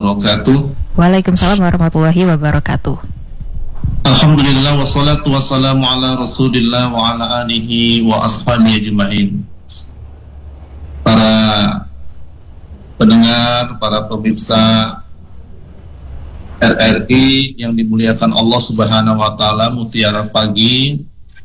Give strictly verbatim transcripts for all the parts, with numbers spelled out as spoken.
wabarakatuh. Waalaikumsalam warahmatullahi wabarakatuh. Alhamdulillah wassalatu wassalamu ala Rasulillah wa ala alihi wa ashabihi ajma'in. Para pendengar, para pemirsa R R I yang dimuliakan Allah Subhanahu wa taala, Mutiara Pagi.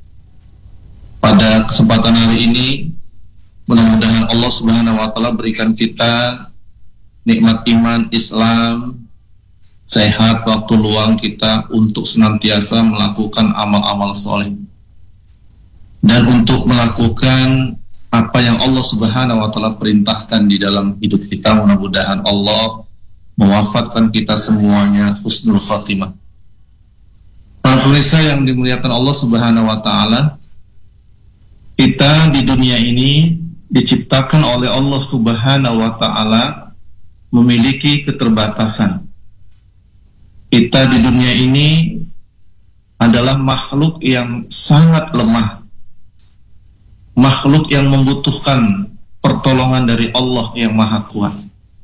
Pada kesempatan hari ini, mudah-mudahan Allah Subhanahu wa taala berikan kita nikmat iman, Islam, sehat, waktu luang kita untuk senantiasa melakukan amal-amal soleh dan untuk melakukan apa yang Allah Subhanahu wa taala perintahkan di dalam hidup kita. Mudah-mudahan Allah mewafatkan kita semuanya husnul khatimah. Para pemirsa yang dimuliakan Allah Subhanahu wa taala, kita di dunia ini diciptakan oleh Allah Subhanahu wa taala memiliki keterbatasan. Kita di dunia ini adalah makhluk yang sangat lemah, makhluk yang membutuhkan pertolongan dari Allah yang Maha Kuat.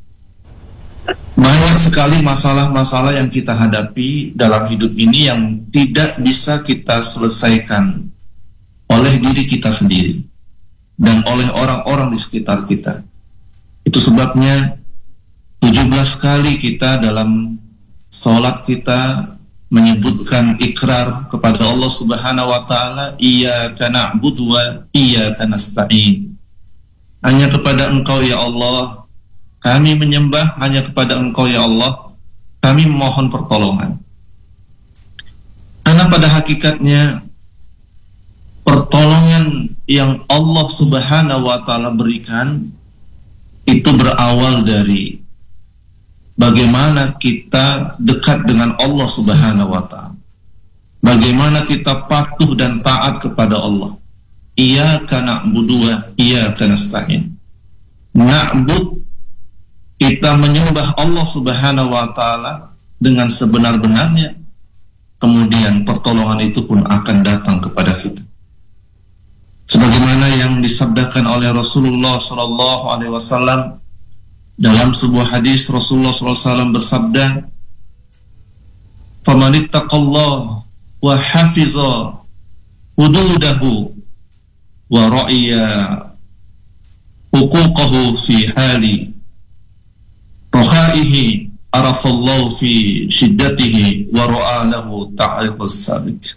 Banyak sekali masalah-masalah yang kita hadapi dalam hidup ini yang tidak bisa kita selesaikan oleh diri kita sendiri dan oleh orang-orang di sekitar kita. Itu sebabnya tujuh belas kali kita dalam sholat kita menyebutkan ikrar kepada Allah Subhanahu wa taala, iyyaka na'budu wa iyyaka nasta'in. Hanya kepada Engkau ya Allah kami menyembah, hanya kepada Engkau ya Allah kami memohon pertolongan. Karena pada hakikatnya pertolongan yang Allah Subhanahu wa taala berikan itu berawal dari bagaimana kita dekat dengan Allah Subhanahu wa taala. Bagaimana kita patuh dan taat kepada Allah. Iyyaka na'budu wa iyyaka nasta'in. Na'bud, kita menyembah Allah Subhanahu wa taala dengan sebenar-benarnya. Kemudian pertolongan itu pun akan datang kepada kita. Sebagaimana yang disabdakan oleh Rasulullah sallallahu alaihi wasallam dalam sebuah hadis, Rasulullah sallallahu alaihi wasallam bersabda, "Faman ittaqallah wa hafiza hududahu wa ra'iya huquqahu fi hali rakhaihi arafallahu fi shiddatihi wa ra'a lahu ta'rifus sabit."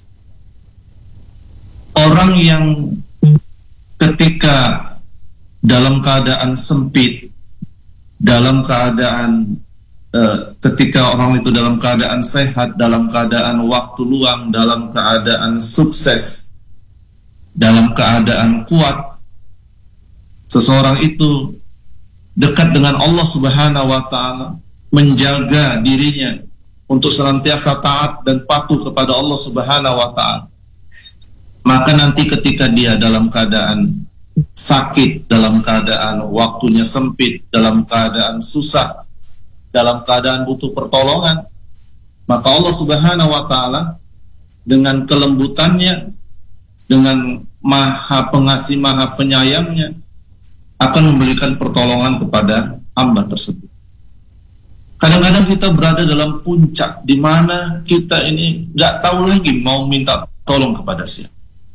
Orang yang ketika dalam keadaan sempit, dalam keadaan uh, ketika orang itu dalam keadaan sehat, dalam keadaan waktu luang, dalam keadaan sukses, dalam keadaan kuat, seseorang itu dekat dengan Allah Subhanahu wa taala, menjaga dirinya untuk senantiasa taat dan patuh kepada Allah Subhanahu wa taala. Maka nanti ketika dia dalam keadaan sakit, dalam keadaan waktunya sempit, dalam keadaan susah, dalam keadaan butuh pertolongan, maka Allah Subhanahu wa taala dengan kelembutannya, dengan Maha Pengasih, Maha Penyayangnya akan memberikan pertolongan kepada hamba tersebut. Kadang-kadang kita berada dalam puncak di mana kita ini nggak tahu lagi mau minta tolong kepada siapa.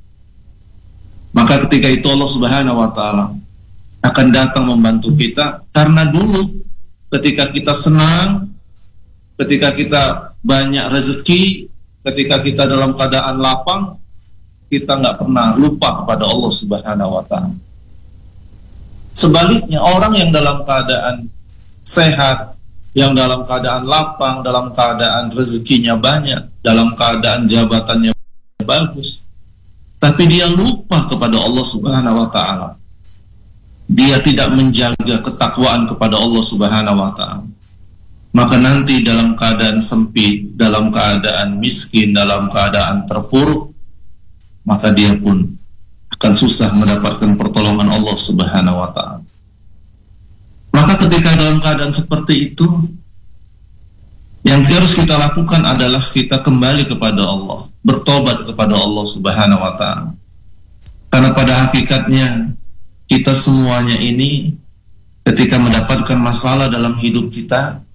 Maka ketika itu Allah Subhanahu wa taala akan datang membantu kita, karena dulu ketika kita senang, ketika kita banyak rezeki, ketika kita dalam keadaan lapang, kita nggak pernah lupa kepada Allah Subhanahu wa taala. Sebaliknya, orang yang dalam keadaan sehat, yang dalam keadaan lapang, dalam keadaan rezekinya banyak, dalam keadaan jabatannya bagus, tapi dia lupa kepada Allah Subhanahu wa taala. Dia tidak menjaga ketakwaan kepada Allah Subhanahu wa taala. Maka nanti dalam keadaan sempit, dalam keadaan miskin, dalam keadaan terpuruk, maka dia pun akan susah mendapatkan pertolongan Allah Subhanahu wa taala. Maka ketika dalam keadaan seperti itu, yang harus kita lakukan adalah kita kembali kepada Allah, bertobat kepada Allah Subhanahu wa taala. Karena pada hakikatnya kita semuanya ini ketika mendapatkan masalah dalam hidup kita,